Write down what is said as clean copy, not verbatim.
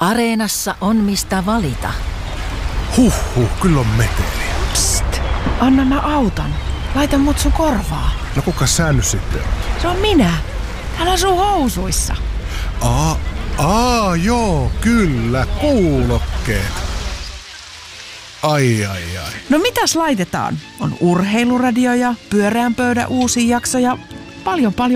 Areenassa on mistä valita. Huhhuh, kyllä on meteliä. Psst, anna mä autan. Laita mut sun korvaa. No kuka sä nyt sitten on? Se on minä. Täällä on sun housuissa. Joo, kyllä, kuulokkeet. Ai. No mitäs laitetaan? On urheiluradio ja pyöreän pöydän uusi jakso ja paljon